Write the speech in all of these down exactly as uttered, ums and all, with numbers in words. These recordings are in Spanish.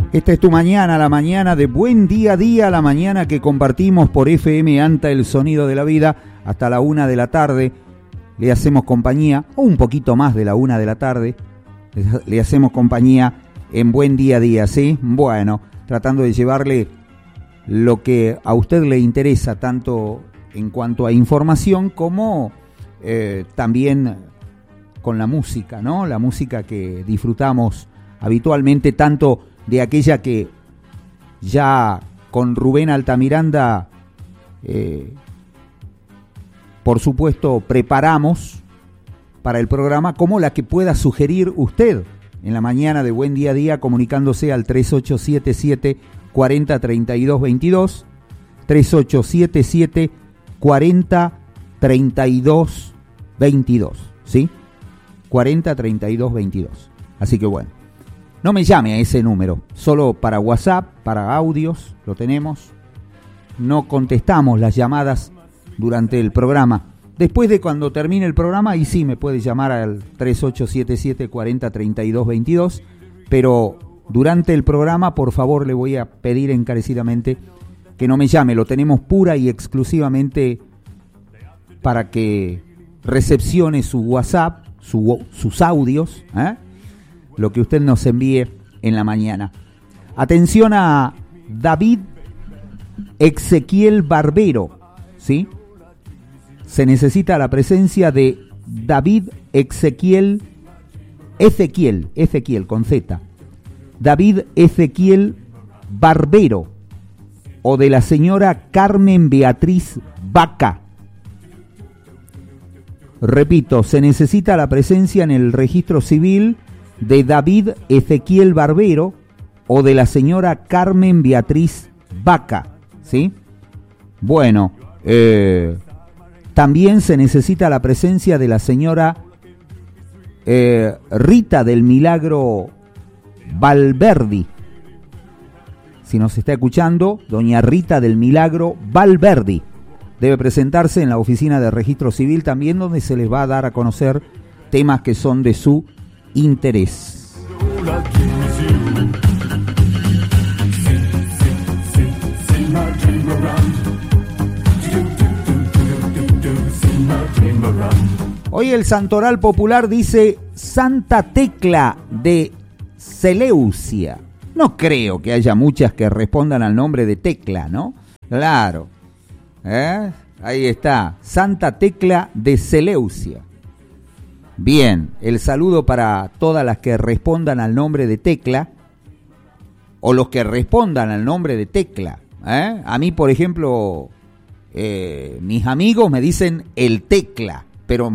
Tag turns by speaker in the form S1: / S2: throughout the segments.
S1: Esta es tu mañana, la mañana de Buen Día a Día, la mañana que compartimos por F M Anta, el sonido de la vida, hasta la una de la tarde. Le hacemos compañía, o un poquito más de la una de la tarde, le hacemos compañía en Buen Día a Día, ¿sí? Bueno, tratando de llevarle lo que a usted le interesa, tanto en cuanto a información como eh, también con la música, ¿no? La música que disfrutamos habitualmente, tanto de aquella que ya con Rubén Altamiranda, eh, por supuesto, preparamos para el programa, como la que pueda sugerir usted en la mañana de Buen Día a Día, comunicándose al tres ocho siete siete, cuatro cero tres dos dos dos, tres ocho siete siete, cuatro cero tres dos dos dos, ¿sí? cuatro cero tres dos dos dos. Así que bueno, no me llame a ese número, solo para WhatsApp, para audios, lo tenemos. No contestamos las llamadas durante el programa. Después de cuando termine el programa, ahí sí me puede llamar al tres ocho siete siete, cuatro cero tres dos dos dos, pero durante el programa, por favor, le voy a pedir encarecidamente que no me llame. Lo tenemos pura y exclusivamente para que recepcione su WhatsApp, su, sus audios, ¿eh? Lo que usted nos envíe en la mañana. Atención a David Ezequiel Barbero, ¿sí? Se necesita la presencia de David Ezequiel, Ezequiel, Ezequiel con Z, David Ezequiel Barbero, o de la señora Carmen Beatriz Vaca. Repito, se necesita la presencia en el registro civil de David Ezequiel Barbero o de la señora Carmen Beatriz Vaca, ¿sí? Bueno, eh, también se necesita la presencia de la señora eh, Rita del Milagro Valverdi. Si nos está escuchando, doña Rita del Milagro Valverdi debe presentarse en la oficina de registro civil también, donde se les va a dar a conocer temas que son de su interés. Hoy el santoral popular dice Santa Tecla de Seleucia. No creo que haya muchas que respondan al nombre de Tecla, ¿no? Claro. ¿Eh? Ahí está, Santa Tecla de Seleucia. Bien, el saludo para todas las que respondan al nombre de Tecla, o los que respondan al nombre de Tecla. ¿eh? A mí, por ejemplo, eh, mis amigos me dicen el Tecla, pero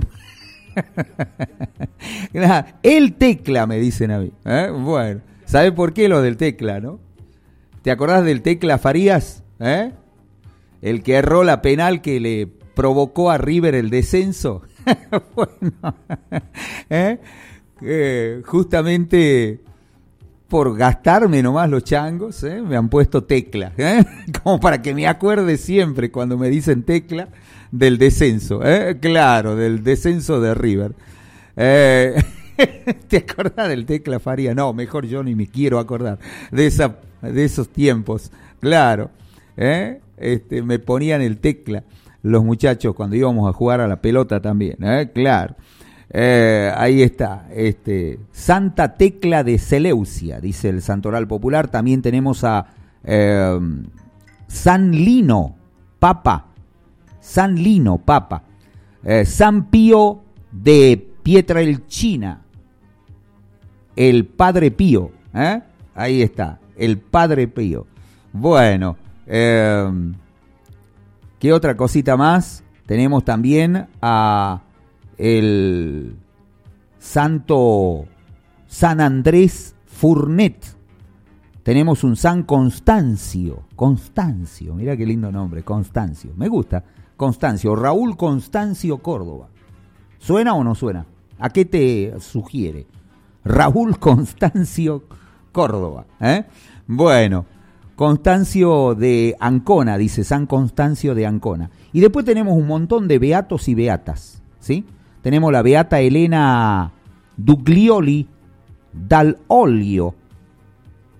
S1: el Tecla me dicen a mí. ¿eh? Bueno, ¿sabes por qué lo del Tecla, no? ¿Te acordás del Tecla Farías? ¿Eh? El que erró la penal que le provocó a River el descenso. Bueno, ¿eh? Eh, justamente por gastarme nomás los changos, ¿eh? me han puesto Tecla, ¿eh? como para que me acuerde siempre cuando me dicen Tecla del descenso, ¿eh? claro, del descenso de River. Eh, ¿Te acordás del Tecla Faría? No, mejor yo ni me quiero acordar de, esa, de esos tiempos, claro, ¿eh? este, me ponían el Tecla los muchachos cuando íbamos a jugar a la pelota también, ¿eh? claro. Eh, ahí está, este, Santa Tecla de Seleucia, dice el santoral popular. También tenemos a eh, San Lino, Papa, San Lino, Papa, eh, San Pío de Pietrelcina, el Padre Pío, ¿eh? ahí está, el Padre Pío. Bueno, eh, ¿qué otra cosita más? Tenemos también a el santo San Andrés Furnet. Tenemos un San Constancio, Constancio, mira qué lindo nombre, Constancio, me gusta, Constancio, Raúl Constancio Córdoba. ¿Suena o no suena? ¿A qué te sugiere? Raúl Constancio Córdoba, ¿eh? Bueno, Constancio de Ancona, dice San Constancio de Ancona. Y después tenemos un montón de beatos y beatas, ¿sí? Tenemos la beata Elena Duglioli dal Olio,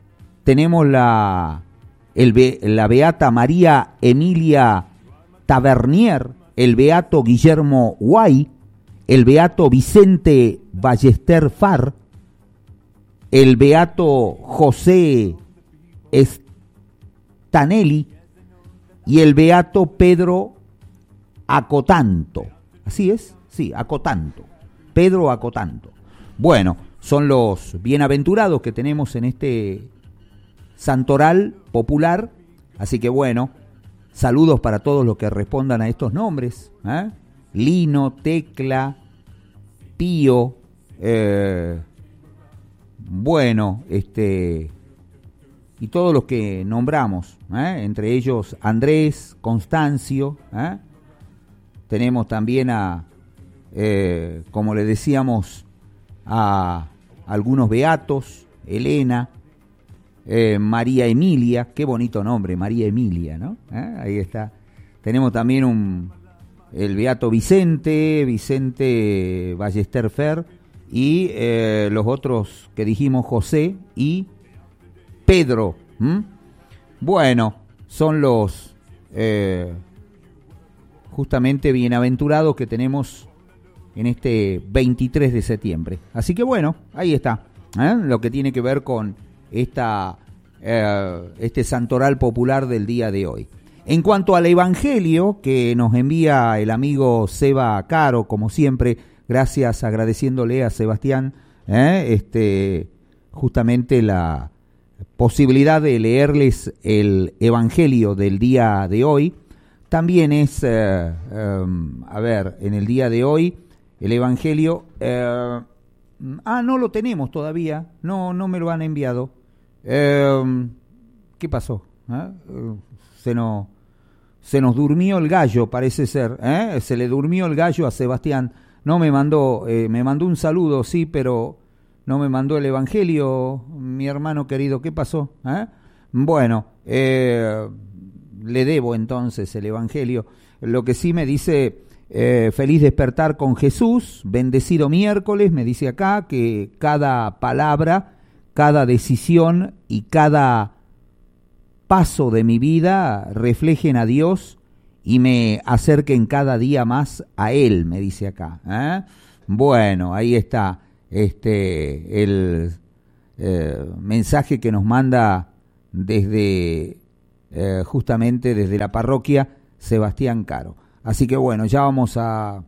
S1: tenemos la, el, la beata María Emilia Tavernier, el beato Guillermo Guay, el beato Vicente Ballester Far, el beato José Stanelli y el beato Pedro Acotanto. ¿Así es? Sí, Acotanto. Pedro Acotanto. Bueno, son los bienaventurados que tenemos en este santoral popular. Así que bueno, saludos para todos los que respondan a estos nombres. ¿eh? Lino, Tecla, Pío, eh, bueno, este, y todos los que nombramos, ¿eh? entre ellos Andrés, Constancio, ¿eh? tenemos también a, eh, como le decíamos, a algunos beatos, Elena, eh, María Emilia, qué bonito nombre, María Emilia, ¿no? ¿Eh? Ahí está. Tenemos también un, el beato Vicente, Vicente Ballester Fer, y eh, los otros que dijimos, José y Pedro. ¿Mm? Bueno, son los eh, justamente bienaventurados que tenemos en este veintitrés de septiembre. Así que bueno, ahí está, ¿eh? lo que tiene que ver con esta, eh, este santoral popular del día de hoy. En cuanto al evangelio que nos envía el amigo Seba Caro, como siempre, gracias, agradeciéndole a Sebastián ¿eh? este, justamente la posibilidad de leerles el evangelio del día de hoy. También es, eh, um, a ver, en el día de hoy, el evangelio, eh, ah, no lo tenemos todavía, no, no me lo han enviado. Eh, ¿Qué pasó? ¿Eh? Se nos, se nos durmió el gallo, parece ser, ¿eh? Se le durmió el gallo a Sebastián. No me mandó, eh, me mandó un saludo, sí, pero no me mandó el evangelio, mi hermano querido. ¿Qué pasó? ¿Eh? Bueno, eh, le debo entonces el evangelio. Lo que sí me dice, eh, feliz despertar con Jesús, bendecido miércoles, me dice acá que cada palabra, cada decisión y cada paso de mi vida reflejen a Dios y me acerquen cada día más a Él, me dice acá. ¿eh? Bueno, ahí está este el eh, mensaje que nos manda desde eh, justamente desde la parroquia Sebastián Caro. Así que bueno, ya vamos a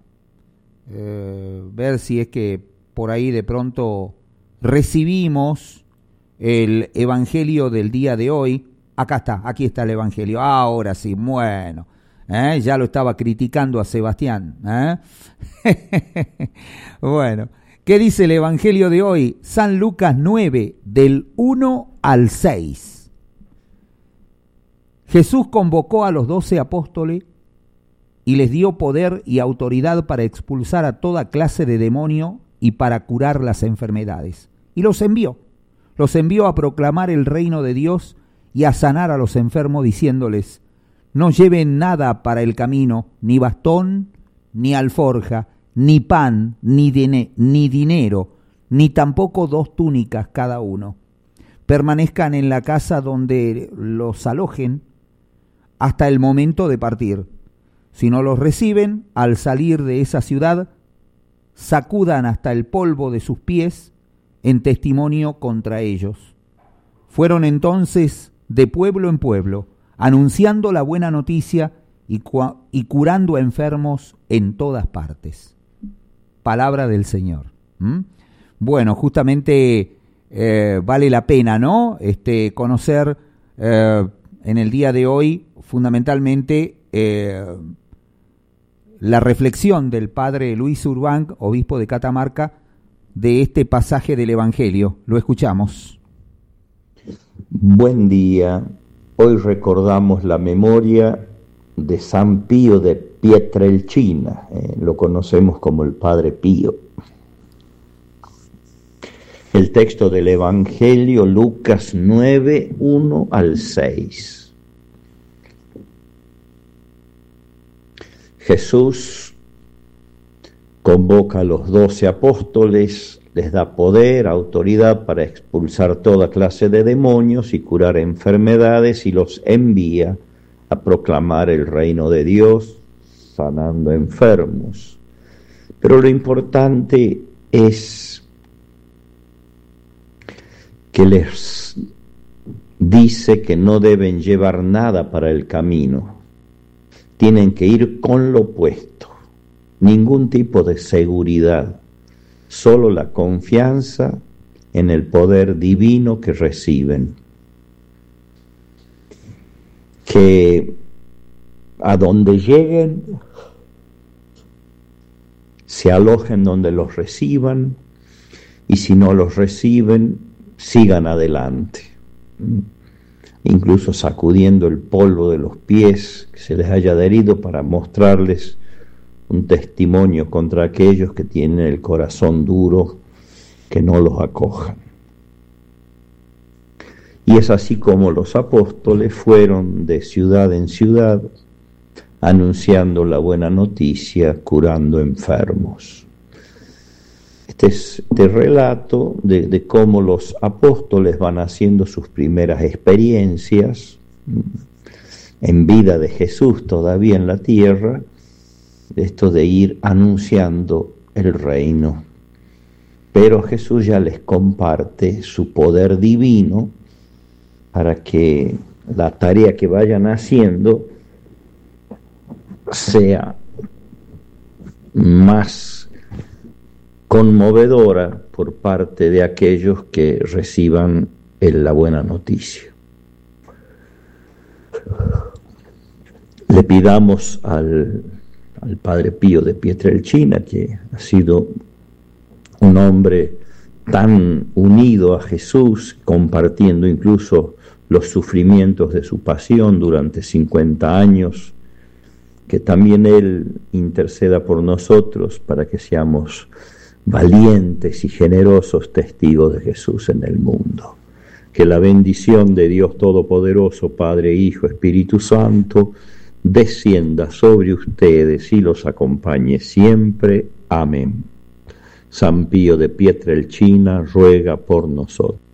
S1: eh, ver si es que por ahí de pronto recibimos el evangelio del día de hoy. Acá está, aquí está el evangelio. Ahora sí, bueno. ¿Eh? Ya lo estaba criticando a Sebastián. ¿eh? Bueno, ¿qué dice el evangelio de hoy? San Lucas nueve, del uno al seis. Jesús convocó a los doce apóstoles y les dio poder y autoridad para expulsar a toda clase de demonio y para curar las enfermedades. Y los envió. Los envió a proclamar el reino de Dios y a sanar a los enfermos, diciéndoles: no lleven nada para el camino, ni bastón, ni alforja, ni pan, ni, dine- ni dinero, ni tampoco dos túnicas cada uno. Permanezcan en la casa donde los alojen hasta el momento de partir. Si no los reciben, al salir de esa ciudad, sacudan hasta el polvo de sus pies en testimonio contra ellos. Fueron entonces de pueblo en pueblo, anunciando la buena noticia y, cua- y curando a enfermos en todas partes. Palabra del Señor. ¿Mm? Bueno, justamente eh, vale la pena, ¿no? Este, conocer eh, en el día de hoy, fundamentalmente, eh, la reflexión del padre Luis Urbán, obispo de Catamarca, de este pasaje del Evangelio. Lo escuchamos.
S2: Buen día. Hoy recordamos la memoria de San Pío de Pietrelcina, eh, lo conocemos como el Padre Pío. El texto del Evangelio, Lucas nueve, uno al seis. Jesús convoca a los doce apóstoles, les da poder, autoridad para expulsar toda clase de demonios y curar enfermedades, y los envía a proclamar el reino de Dios, sanando enfermos. Pero lo importante es que les dice que no deben llevar nada para el camino, tienen que ir con lo puesto, ningún tipo de seguridad, solo la confianza en el poder divino que reciben. Que a donde lleguen, se alojen donde los reciban, y si no los reciben, sigan adelante, incluso sacudiendo el polvo de los pies que se les haya adherido para mostrarles un testimonio contra aquellos que tienen el corazón duro, que no los acojan. Y es así como los apóstoles fueron de ciudad en ciudad, anunciando la buena noticia, curando enfermos. Este es este relato de, de cómo los apóstoles van haciendo sus primeras experiencias en vida de Jesús todavía en la tierra, esto de ir anunciando el reino. Pero Jesús ya les comparte su poder divino para que la tarea que vayan haciendo sea más conmovedora por parte de aquellos que reciban la buena noticia. Le pidamos al, al Padre Pío de Pietrelcina, que ha sido un hombre tan unido a Jesús, compartiendo incluso los sufrimientos de su pasión durante cincuenta años, que también Él interceda por nosotros para que seamos valientes y generosos testigos de Jesús en el mundo. Que la bendición de Dios Todopoderoso, Padre, Hijo, Espíritu Santo, descienda sobre ustedes y los acompañe siempre. Amén. San Pío de Pietrelcina ruega por nosotros.